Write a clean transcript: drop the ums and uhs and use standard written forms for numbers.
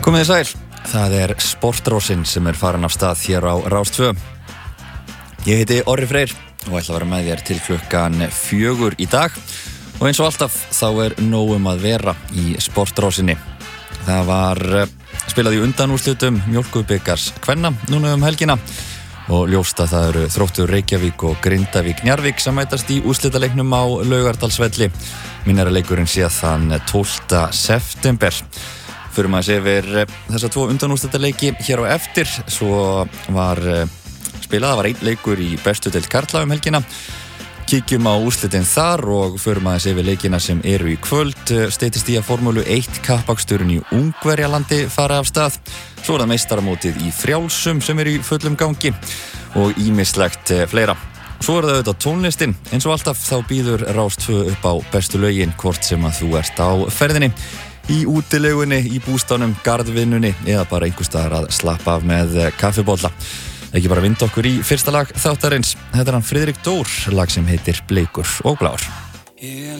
Komið þið sæl, það Sportrósin sem farin af stað hér á Rás 2. Ég heiti Orri Freyr og ætla að vera með þér til klukkan 4 í dag og eins og alltaf þá nóg að vera í Sportrósinni. Það var spilað í undanúrslitum Mjólkurbikars kvenna núna helgina og ljóst að það Þróttur Reykjavík og Grindavík Njarðvík sem mætast í úrslitaleiknum á Laugardalsvelli. Minnaraleikurinn sé þann 12. september. Fyrir maður yfir þessa 2 undanúrslitaleiki hér á eftir, svo var spilað, það var einn leikur í bestu deild karla helgina. Kíkjum á úrslitin þar og fyrir maður yfir leikina sem eru í kvöld. Styttist í að Formúlu 1 kappaksturinn í Ungverjalandi fara af stað. Svo það meistaramótið í frjálsum sem í fullum gangi og ýmislegt fleira. Svo það auðvitað tónlistin. Eins og alltaf þá býður Rás 2 upp á bestu lögin hvort sem að þú ert á ferðinni, í útilegunni, í bústaðnum, garðvinnunni eða bara einhvers staðar að slappa af með kaffibolla. Ekki bara vinda okkur í fyrsta lag þáttarins. Þetta hann Friðrik Dór, lag sem heitir Bleikur og blár.